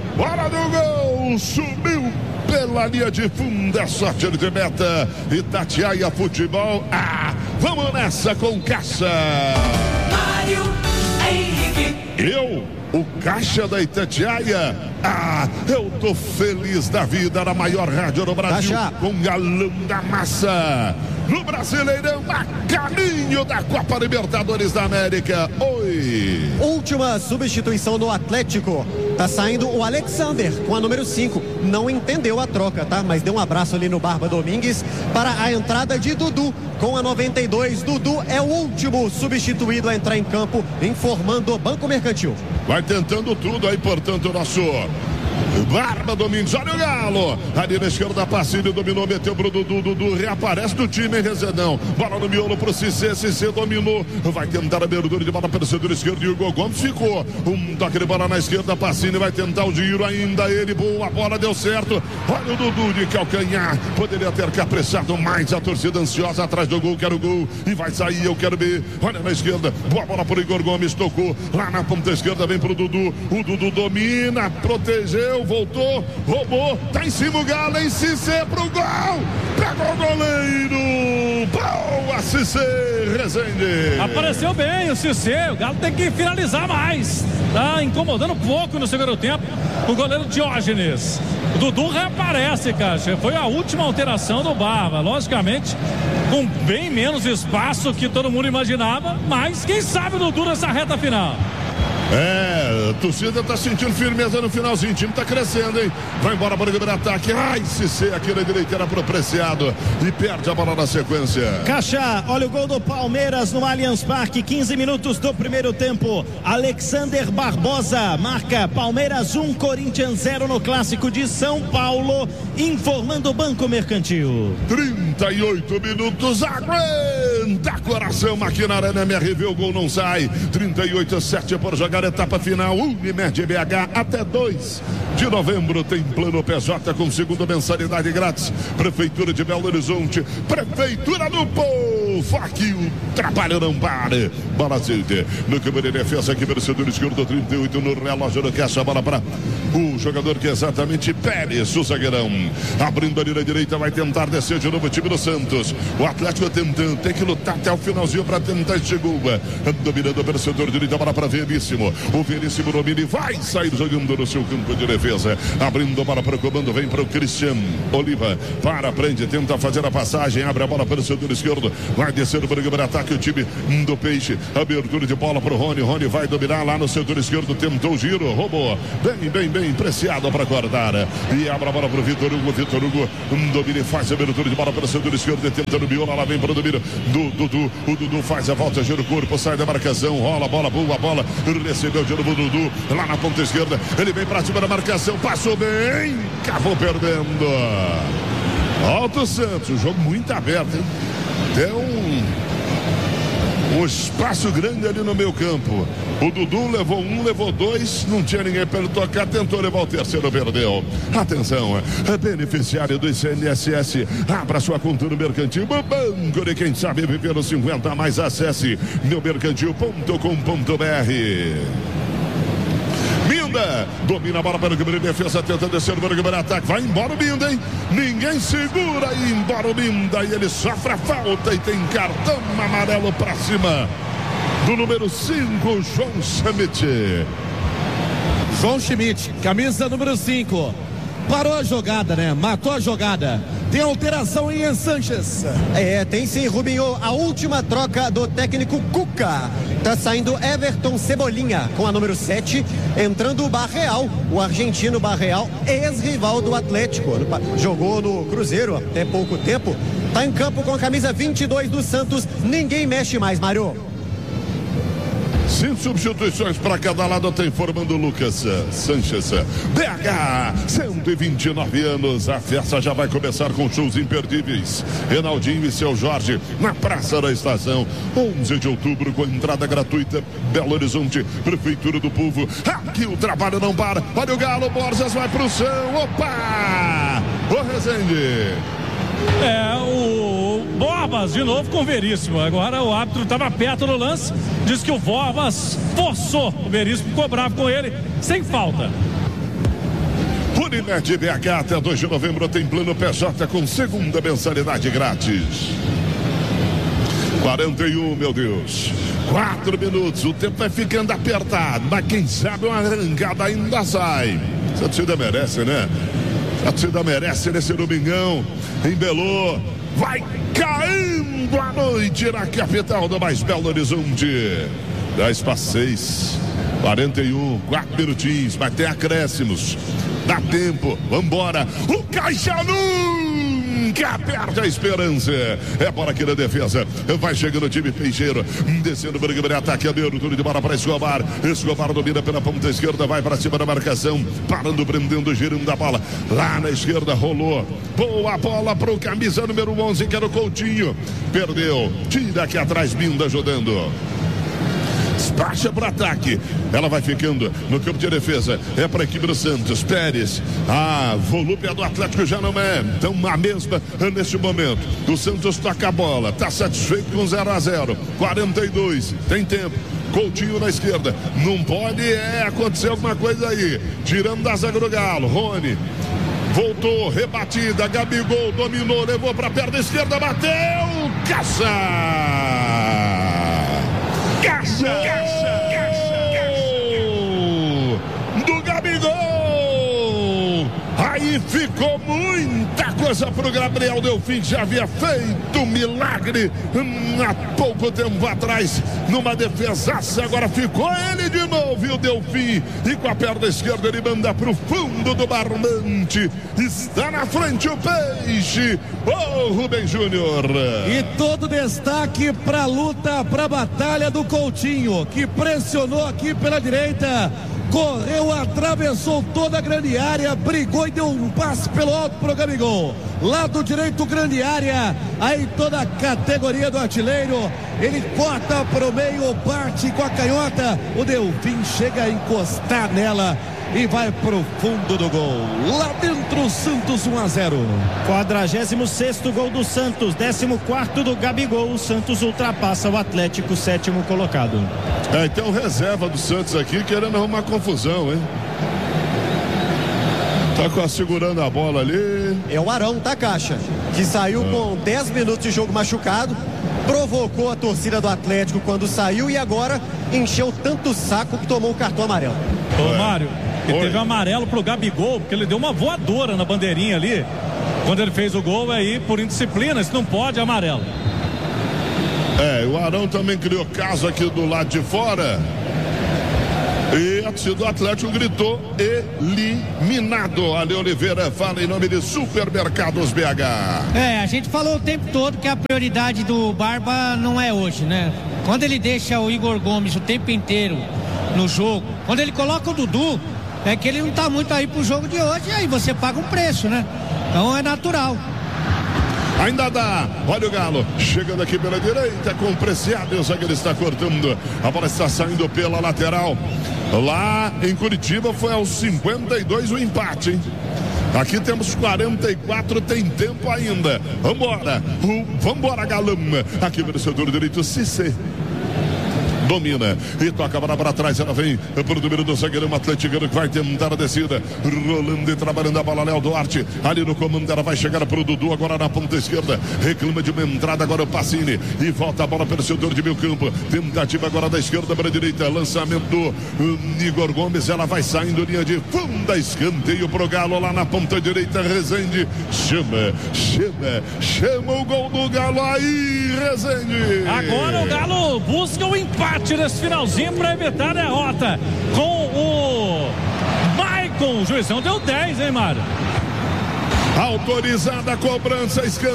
Bola do gol, subiu pela linha de fundo, é sorte de meta. Itatiaia Futebol. Vamos nessa com Caixa. Mário Henrique. O Caixa da Itatiaia. Eu tô feliz da vida na maior rádio do Brasil. Caixa. Com Galão da Massa. No Brasileirão, a caminho da Copa Libertadores da América. Oi. Última substituição no Atlético. Tá saindo o Alexander com a número 5. Não entendeu a troca, tá? Mas deu um abraço ali no Barba Domingues para a entrada de Dudu com a 92. Dudu é o último substituído a entrar em campo, informando o Banco Mercantil. Vai tentando tudo aí, portanto, o nosso Barba Domingues, olha o Galo. Ali na esquerda, Passinho dominou, meteu pro Dudu. Dudu reaparece do time, hein, Rezedão? Bola no miolo pro Cissé. Cissé dominou. Vai tentar a abertura de bola pelo setor esquerdo. E o Hugo Gomes ficou. Um toque de bola na esquerda. Passinho vai tentar o giro ainda. Ele, boa bola, deu certo. Olha o Dudu de calcanhar. Poderia ter caprichado mais. A torcida ansiosa atrás do gol. Quero gol. E vai sair, eu quero ver. Olha na esquerda. Boa bola pro Igor Gomes. Tocou lá na ponta esquerda. Vem pro Dudu. O Dudu domina. Protegeu. Voltou, roubou, tá em cima o Galo, em Cissé pro gol, pegou o goleiro, boa Cissé, Rezende. Apareceu bem o Cissé, o Galo tem que finalizar mais, tá incomodando pouco no segundo tempo o goleiro Diógenes. O Dudu reaparece, Caixa, foi a última alteração do Barba, logicamente com bem menos espaço que todo mundo imaginava, mas quem sabe o Dudu nessa reta final. A torcida tá sentindo firmeza no finalzinho. O time tá crescendo, hein? Vai embora para o primeiro ataque. Cissé aqui na direita era pro apreciado e perde a bola na sequência. Caixa, olha o gol do Palmeiras no Allianz Parque, 15 minutos do primeiro tempo. Alexander Barbosa marca Palmeiras 1, Corinthians 0 no Clássico de São Paulo, informando o Banco Mercantil. 38 minutos, aguenta coração, maquinária na MRV, o gol não sai. 38-7 por jogar etapa final. Unimed BH até 2 de novembro tem plano PJ com segunda mensalidade grátis. Prefeitura de Belo Horizonte, Prefeitura do Povo, aqui o trabalho não para. Bola aceita no câmera de defesa aqui, vencedor esquerdo 38 no relógio do Caixa, a bola para o jogador que é exatamente Pérez, o zagueirão. Abrindo ali na direita, vai tentar descer de novo o time do Santos. O Atlético tentando, tem que lutar até o finalzinho para tentar este gol. Dominando o vencedor direita, bola para Veríssimo. O Veríssimo domina e vai sair jogando no seu campo de defesa. Abrindo a bola para o comando, vem para o Christian Oliva. Prende, tenta fazer a passagem, abre a bola para o setor esquerdo. Vai descer o primeiro ataque o time do Peixe. Abertura de bola para o Rony. Rony vai dominar lá no setor esquerdo. Tentou o giro, roubou. Bem preciado para cortar. E abre a bola para o Vitor Hugo. Vitor Hugo domina e faz a abertura de bola para o setor esquerdo. Tentando o Biola, lá vem para o domínio do Dudu. O Dudu faz a volta, gira o corpo, sai da marcação, rola a bola, boa bola. Recebeu de novo o Dudu lá na ponta esquerda. Ele vem para cima da marcação, passou bem, acabou perdendo. Alto Santos, jogo muito aberto, hein? Tem um espaço grande ali no meio campo. O Dudu levou um, levou dois, não tinha ninguém para ele tocar, tentou levar o terceiro, perdeu. Atenção, beneficiário do ICMSS, abra sua conta no Mercantil, banco de quem sabe viver os 50 mais, acesse neumercantil.com.br. Minda domina a bola para o Guilherme, defesa tenta descer para o Guilherme, ataque, vai embora o Minda, hein? Ninguém segura aí, embora o Minda, e ele sofre a falta e tem cartão amarelo para cima do número 5, João Schmidt. João Schmidt, camisa número 5. Parou a jogada, né? Matou a jogada. Tem alteração em Ian Sanches. Tem sim, Rubinho. A última troca do técnico Cuca. Tá saindo Everton Cebolinha com a número 7. Entrando o Barreal, o argentino Barreal, ex-rival do Atlético. Jogou no Cruzeiro até pouco tempo. Tá em campo com a camisa 22 do Santos. Ninguém mexe mais, Mário. 5 substituições para cada lado, está informando Lucas Sanches. BH, 129 anos, a festa já vai começar com shows imperdíveis. Renaldinho e Seu Jorge na Praça da Estação, 11 de outubro com entrada gratuita. Belo Horizonte, Prefeitura do Povo, aqui o trabalho não para. Olha o Galo, Borges vai pro chão, opa! Ô Rezende. O Borbas de novo com o Veríssimo. Agora o árbitro estava perto do lance, diz que o Borbas forçou o Veríssimo, ficou bravo com ele, sem falta. Unimed BH, até 2 de novembro tem plano PJ com segunda mensalidade grátis. 41, meu Deus. 4 minutos, o tempo vai ficando apertado, mas quem sabe uma arrancada ainda sai. Essa torcida merece, né? A torcida merece nesse domingão, em Belo. Vai caindo a noite na capital do mais Belo Horizonte. 10:06, 41, 4 minutinhos, vai ter acréscimos. Dá tempo, vambora. O Caixa nunca perde a esperança. É bola aqui na defesa. Vai chegando o time Peixeiro. Descendo para o ataque. Abertura de bola para Escobar. Escobar domina pela ponta esquerda. Vai para cima da marcação. Parando, prendendo, girando a bola. Lá na esquerda rolou. Boa bola para o camisa número 11, que era o Coutinho. Perdeu. Tira aqui atrás, Binda ajudando. Baixa para ataque, ela vai ficando no campo de defesa, é para a equipe do Santos. Pérez, a volúpia do Atlético já não é tão a mesma neste momento. O Santos toca a bola, está satisfeito com 0-0, 42, tem tempo. Coutinho na esquerda, não pode acontecer alguma coisa aí, tirando da zaga do Galo. Rony voltou, rebatida, Gabigol dominou, levou para a perna esquerda, bateu, Caixa do Gabigol. Aí ficou muita coisa pro Gabriel Delfim, que já havia feito um milagre há pouco tempo atrás numa defesaça. Agora ficou ele de novo, e o Delfim, e com a perna esquerda ele manda pro fundo do barbante. Está na frente o Peixe, o Rubem Júnior. E todo destaque pra luta, pra batalha do Coutinho, que pressionou aqui pela direita, correu, atravessou toda a grande área, brigou e deu um passe pelo alto pro Gabigol. Lado direito, grande área, aí toda a categoria do artilheiro, ele corta pro meio, parte com a canhota, o Delfim chega a encostar nela e vai pro fundo do gol. Lá dentro, Santos 1-0. 46º gol do Santos, 14º do Gabigol. O Santos ultrapassa o Atlético, 7º colocado. Então reserva do Santos aqui querendo arrumar confusão, hein? Tá segurando a bola ali. É o Arão, tá, Caixa? Que saiu com 10 minutos de jogo machucado, provocou a torcida do Atlético quando saiu e agora encheu tanto o saco que tomou o cartão amarelo. Ô, Mário, e teve amarelo pro Gabigol, porque ele deu uma voadora na bandeirinha ali. Quando ele fez o gol, aí por indisciplina, isso não pode, amarelo. O Arão também criou caso aqui do lado de fora. E a torcida do Atlético gritou eliminado. Ale Oliveira fala em nome de Supermercados BH. A gente falou o tempo todo que a prioridade do Barba não é hoje, né? Quando ele deixa o Igor Gomes o tempo inteiro no jogo, quando ele coloca o Dudu, é que ele não tá muito aí pro jogo de hoje, e aí você paga um preço, né? Então é natural. Ainda dá, olha o Galo, chegando aqui pela direita com o Preciado, o zagueiro está cortando, a bola está saindo pela lateral. Lá em Curitiba foi aos 52 o empate, hein? Aqui temos 44, tem tempo ainda. Vambora, Galão. Aqui pelo setor direito, Cissé domina e toca a bola para trás, ela vem pro número do zagueirão atleticano que vai tentar a descida, rolando e trabalhando a bola, Léo Duarte ali no comando, ela vai chegar pro Dudu agora na ponta esquerda, reclama de uma entrada agora o Pacini e volta a bola pelo setor de meio campo, tentativa agora da esquerda para a direita, lançamento do Igor Gomes, ela vai saindo linha de fundo, escanteio pro Galo lá na ponta direita, Rezende chama o gol do Galo aí, Rezende. Agora o Galo busca o empate nesse finalzinho para evitar a derrota com o Maicon. O juizão deu 10, hein, Mário? Autorizada a cobrança, escanteio.